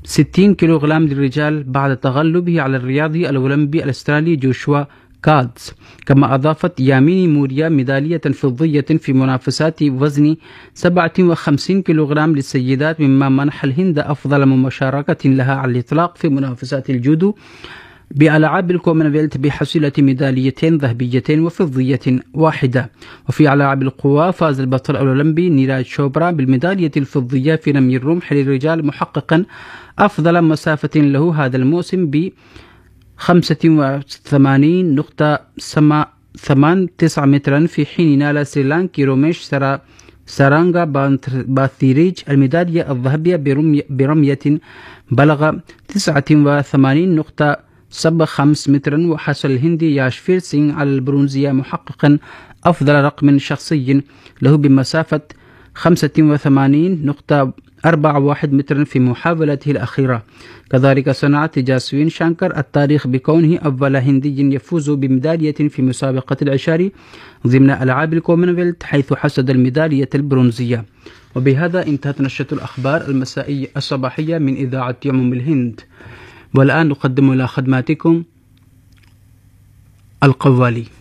60 كيلوغرام للرجال بعد تغلبه على الرياضي الأولمبي الأسترالي جوشوا كادز. كما أضافت ياميني موريا ميدالية فضية في منافسات وزن 57 كيلوغرام للسيدات، مما منح الهند أفضل مشاركة لها على الإطلاق في منافسات الجودو بألعاب الكومنولث بحصيلة ميداليتين ذهبيتين وفضية واحدة. وفي ألعاب القوى فاز البطل الأولمبي نيراج شوبرا بالميدالية الفضية في رمي الرمح للرجال، محققا أفضل مسافة له هذا الموسم ب 85.89 مترا، في حين نال سريلانكي روميش سارانغا باثيريج الميدالية الذهبية برمية بلغ 89.75 مترا. وحصل الهندي ياشفير سينغ على البرونزية، محققا أفضل رقم شخصي له بمسافة 85.41 مترا في محاولته الأخيرة. كذلك صنعت جاسوين شانكر التاريخ بكونه أول هندي يفوز بميدالية في مسابقة العشار ضمن ألعاب الكومنولث، حيث حصد الميدالية البرونزية. وبهذا انتهت نشرة الأخبار المسائية الصباحية من إذاعة يوم الهند. والآن نقدم إلى خدماتكم القوالي.